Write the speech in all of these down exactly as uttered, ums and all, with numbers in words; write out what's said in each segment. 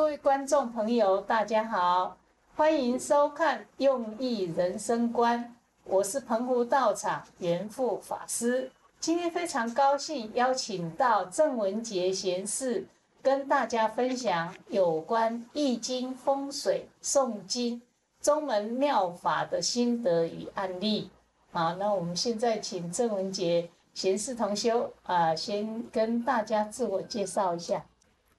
位观众朋友，大家好，欢迎收看《用意人生观》，我是澎湖道场圆富法师。今天非常高兴邀请到郑文杰贤士，跟大家分享有关易经风水诵经宗门妙法的心得与案例。好，那我们现在请郑文杰贤士同修啊、呃，先跟大家自我介绍一下。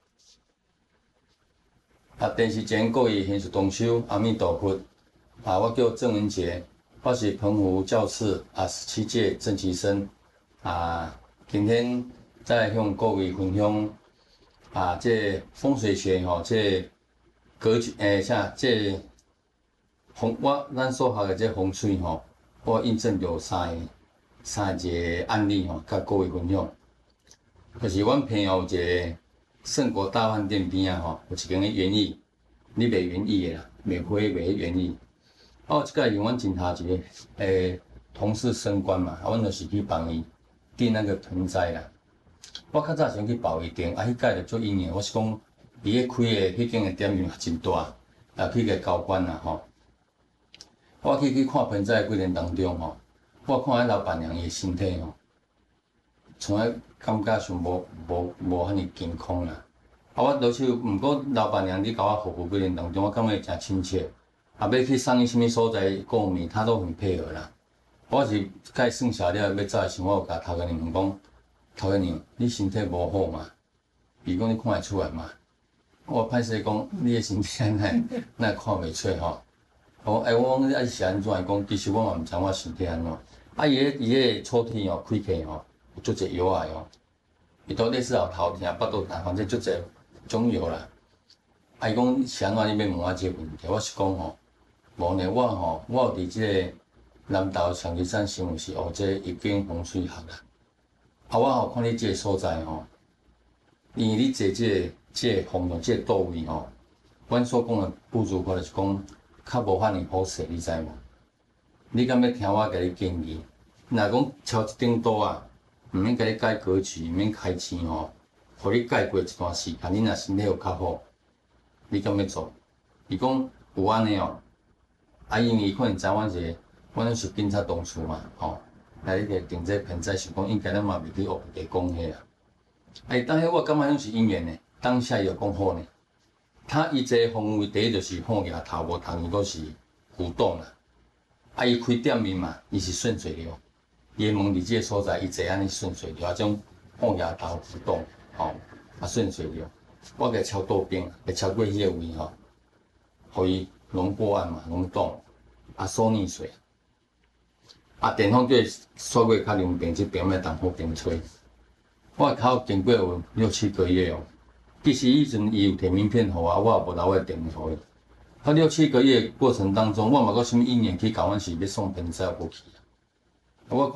啊，电视前各位贤士同修，阿弥陀佛。啊，我叫郑文杰，我是澎湖教次啊十七届正期生。啊，今天再向各位分享啊，这风水学吼，这格局诶，啥这风我咱所学的这风水吼，我印证有三个三个案例吼，甲各位分享。就是阮朋友一个盛国大饭店边啊吼，有一间个园艺，你卖园艺的啦，卖花卖迄园艺。啊，有一届因阮真下一个诶同事升官嘛，啊，阮就是去帮伊订那个盆栽啦。我较早先去报伊订，啊，迄届就做因缘。我是讲，伊迄开的迄间个店面真大，啊，去个交关啦吼。我去去看盆栽的过程当中吼，我看迄老板娘伊身体吼，从来感觉上无无无遐尼健康啦。啊，我落手，毋过老板娘伫甲我服务过程当中，我感觉真亲切。啊，要去送伊啥物所在购物，他都很配合啦。我是甲伊算下了，要走的时候，我有甲头家娘问讲，头家娘，你身体无好嘛？伊讲你看会出来嘛？我歹势讲，你的身体哪哪看袂出吼？我哎，我讲你爱是安怎？伊讲其实我嘛毋知我身体安怎。啊，伊个伊个抽屉吼开起吼，有足侪药仔哦。伊都类似后头疼、腹肚疼，反正足侪种药啦。啊，伊讲是安怎？你要问我即个问题，我是讲吼，无呢，我吼，我有伫即个南投长期山新闻是学这易经风水学啦。啊，我吼看你即个所在吼，因为你坐即个即个方向、即个倒位吼，阮所讲的不如法就是讲较无遐尼好势，你知无？你敢要听我甲你建议？若讲超一顶刀啊，毋免甲你改格局，毋免开钱吼，互你改过一段时间，你若身体有较好，你敢要做？伊讲有安尼哦，啊，因为伊可能知阮是，阮是警察同事嘛，吼，来迄个订这盆栽，想讲应该咱嘛袂去学地讲迄啊。哎，当下我感觉迄是因缘呢，当下伊就讲好呢。他伊这个方位第一就是好牙头无通，伊都是古董啦。啊，伊开店面嘛，伊是顺水流。伊个门伫即个所在，伊坐安尼顺水流，啊种放牙头浮动，吼，啊顺水流。我甲敲倒边，会超过迄个位吼，互伊龙过岸嘛，龙洞，啊收逆水。啊电风就刷过较两边，即边要当好边吹。我靠经过有六七个月哦，其实以前伊有摕名片互我，我也无留我电话互伊。啊六七个月过程当中，我嘛阁啥物因缘去甲阮是要送盆栽无去啊，我。